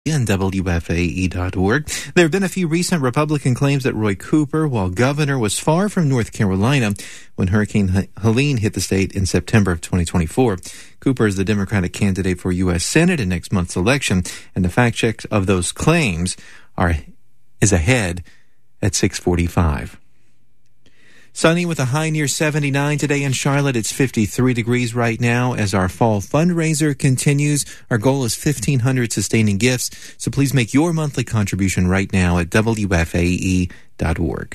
and WFAE.org. There have been a few recent Republican claims that Roy Cooper, while governor, was far from North Carolina when Hurricane Helene hit the state in September of 2024. Cooper is the Democratic candidate for U.S. Senate in next month's election, and the fact check of those claims is ahead at 6:45. Sunny with a high near 79 today in Charlotte. It's 53 degrees right now as our fall fundraiser continues. Our goal is 1,500 sustaining gifts, so please make your monthly contribution right now at WFAE.org.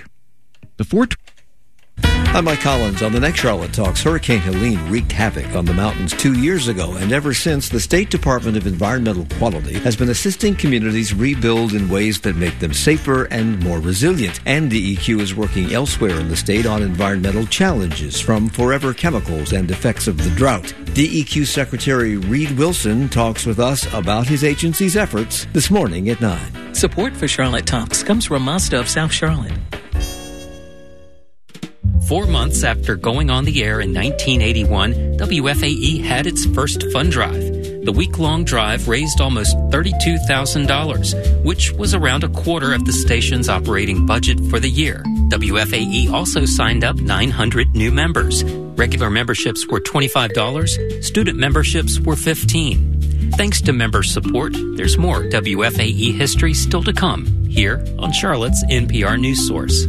I'm Mike Collins. On the next Charlotte Talks, Hurricane Helene wreaked havoc on the mountains 2 years ago, and ever since, the State Department of Environmental Quality has been assisting communities rebuild in ways that make them safer and more resilient. And DEQ is working elsewhere in the state on environmental challenges, from forever chemicals and effects of the drought. DEQ Secretary Reed Wilson talks with us about his agency's efforts this morning at 9. Support for Charlotte Talks comes from Mazda of South Charlotte. 4 months after going on the air in 1981, WFAE had its first fund drive. The week-long drive raised almost $32,000, which was around a quarter of the station's operating budget for the year. WFAE also signed up 900 new members. Regular memberships were $25, student memberships were $15. Thanks to member support, there's more WFAE history still to come here on Charlotte's NPR News Source.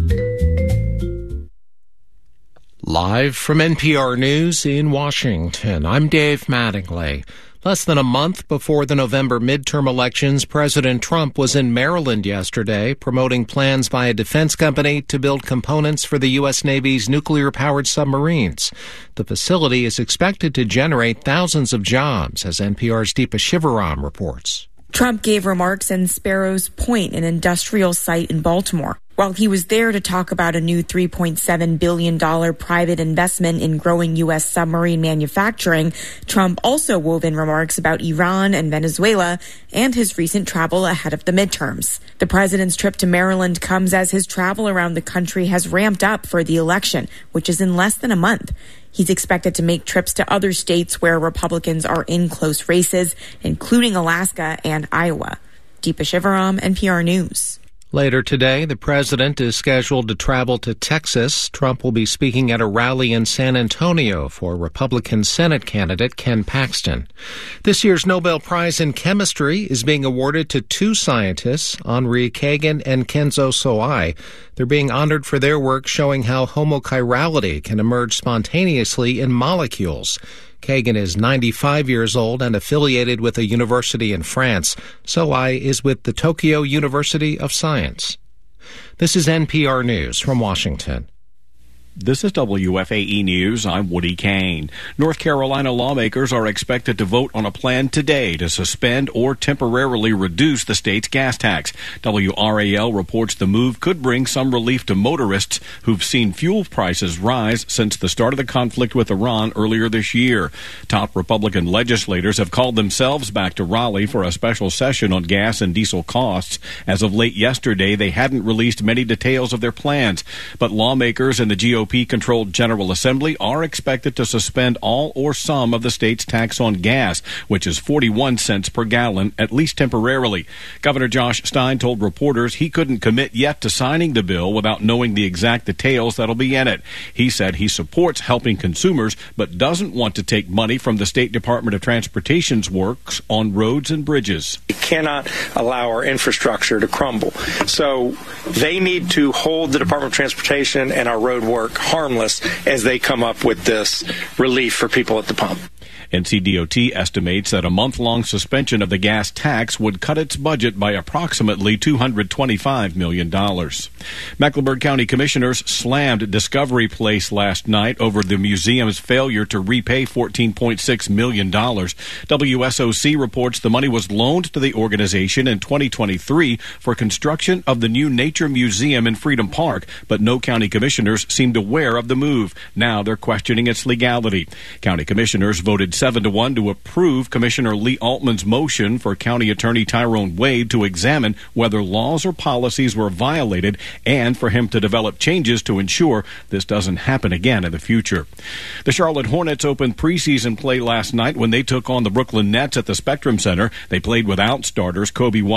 Live from NPR News in Washington, I'm Dave Mattingly. Less than a month before the November midterm elections, President Trump was in Maryland yesterday promoting plans by a defense company to build components for the U.S. Navy's nuclear-powered submarines. The facility is expected to generate thousands of jobs, as NPR's Deepa Shivaram reports. Trump gave remarks in Sparrows Point, an industrial site in Baltimore. While he was there to talk about a new $3.7 billion private investment in growing U.S. submarine manufacturing, Trump also wove in remarks about Iran and Venezuela and his recent travel ahead of the midterms. The president's trip to Maryland comes as his travel around the country has ramped up for the election, which is in less than a month. He's expected to make trips to other states where Republicans are in close races, including Alaska and Iowa. Deepa Shivaram, NPR News. Later today, the president is scheduled to travel to Texas. Trump will be speaking at a rally in San Antonio for Republican Senate candidate Ken Paxton. This year's Nobel Prize in Chemistry is being awarded to two scientists, Henri Kagan and Kenzo Soai. They're being honored for their work showing how homochirality can emerge spontaneously in molecules. Kagan is 95 years old and affiliated with a university in France. Soai is with the Tokyo University of Science. This is NPR News from Washington. This is WFAE News. I'm Woody Kane. North Carolina lawmakers are expected to vote on a plan today to suspend or temporarily reduce the state's gas tax. WRAL reports the move could bring some relief to motorists who've seen fuel prices rise since the start of the conflict with Iran earlier this year. Top Republican legislators have called themselves back to Raleigh for a special session on gas and diesel costs. As of late yesterday, they hadn't released many details of their plans, but lawmakers in the GOP-controlled General Assembly are expected to suspend all or some of the state's tax on gas, which is 41 cents per gallon, at least temporarily. Governor Josh Stein told reporters he couldn't commit yet to signing the bill without knowing the exact details that'll be in it. He said he supports helping consumers, but doesn't want to take money from the State Department of Transportation's works on roads and bridges. We cannot allow our infrastructure to crumble. So they need to hold the Department of Transportation and our road work harmless as they come up with this relief for people at the pump. NCDOT estimates that a month-long suspension of the gas tax would cut its budget by approximately $225 million. Mecklenburg County commissioners slammed Discovery Place last night over the museum's failure to repay $14.6 million. WSOC reports the money was loaned to the organization in 2023 for construction of the new Nature Museum in Freedom Park, but no county commissioners seemed aware of the move. Now they're questioning its legality. County commissioners voted 7-1 to approve Commissioner Lee Altman's motion for County Attorney Tyrone Wade to examine whether laws or policies were violated and for him to develop changes to ensure this doesn't happen again in the future. The Charlotte Hornets opened preseason play last night when they took on the Brooklyn Nets at the Spectrum Center. They played without starters Kobe